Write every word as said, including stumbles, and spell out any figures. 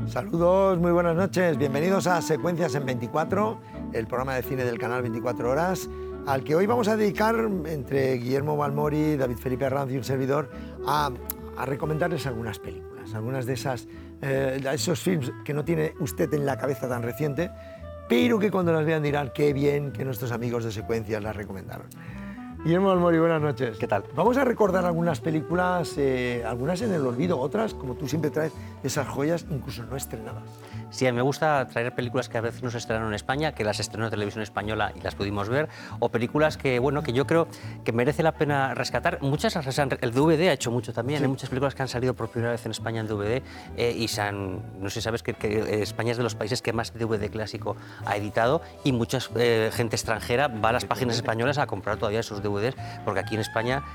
Saludos, muy buenas noches. Bienvenidos a Secuencias en veinticuatro, el programa de cine del canal veinticuatro horas, al que hoy vamos a dedicar, entre Guillermo Balmori, David Felipe Arranz y un servidor, a, a recomendarles algunas películas, algunas de esas, eh, esos films que no tiene usted en la cabeza tan reciente, pero que cuando las vean dirán qué bien que nuestros amigos de Secuencias las recomendaron. Guillermo Balmori, buenas noches. ¿Qué tal? Vamos a recordar algunas películas, eh, algunas en el olvido, otras, como tú siempre traes, esas joyas incluso no estrenadas. Sí, a mí me gusta traer películas que a veces no se estrenaron en España, que las estrenó en Televisión Española y las pudimos ver, o películas que, bueno, que yo creo que merece la pena rescatar. Muchas, el D V D ha hecho mucho también, sí. Hay muchas películas que han salido por primera vez en España en D V D eh, y se han, no sé si sabes que, que España es de los países que más D V D clásico ha editado y mucha eh, gente extranjera va a las páginas españolas a comprar todavía esos D V Ds, porque aquí en España